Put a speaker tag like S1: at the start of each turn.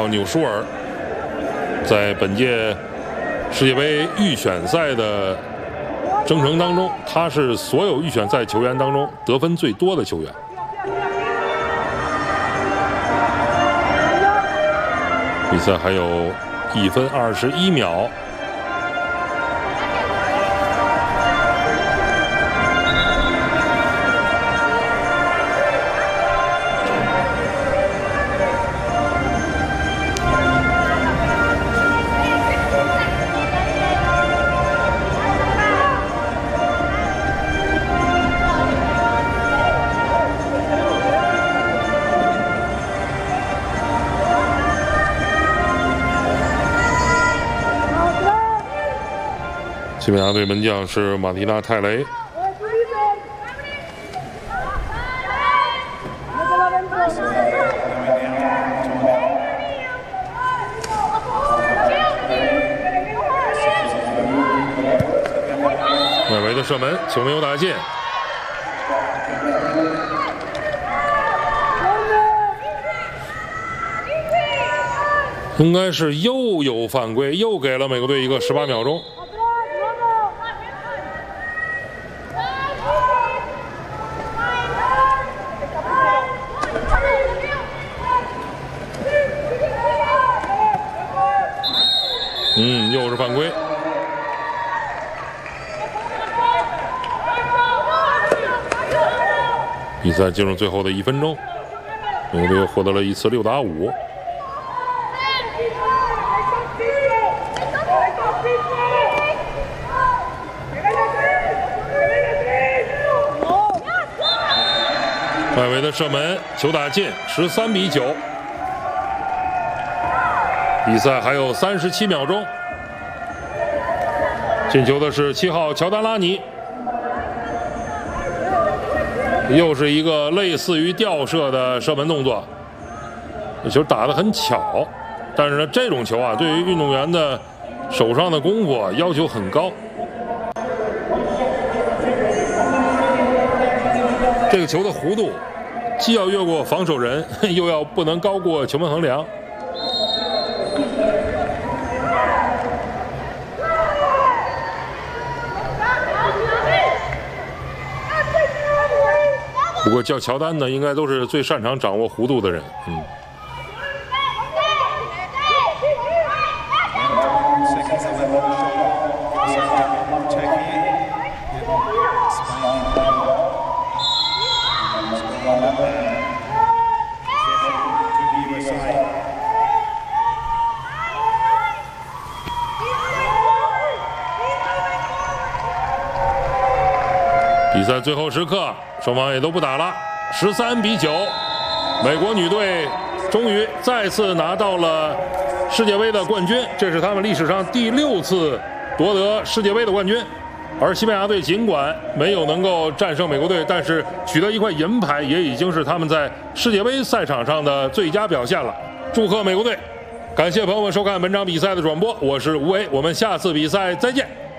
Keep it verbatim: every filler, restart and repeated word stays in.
S1: 纽舒尔，在本届世界杯预选赛的征程当中，他是所有预选赛球员当中得分最多的球员。比赛还有一分二十一秒。西班牙队门将是马蒂娜·泰雷。外围的射门，球没有打进。应该是又有犯规，又给了美国队一个十八秒钟。嗯，又是犯规。比赛进入最后的一分钟，美国队又获得了一次六打五。外围的射门，球打进，十三比九。比赛还有三十七秒钟，进球的是七号乔丹拉尼，又是一个类似于吊射的射门动作。这球打得很巧，但是呢，这种球啊，对于运动员的手上的功夫啊，要求很高。这个球的弧度，既要越过防守人，又要不能高过球门横梁。不过叫乔丹呢，应该都是最擅长掌握弧度的人。嗯。比赛最后时刻，双方也都不打了，十三比九，美国女队终于再次拿到了世界杯的冠军，这是他们历史上第六次夺得世界杯的冠军。而西班牙队尽管没有能够战胜美国队，但是取得一块银牌也已经是他们在世界杯赛场上的最佳表现了。祝贺美国队！感谢朋友们收看本场比赛的转播，我是吴为，我们下次比赛再见。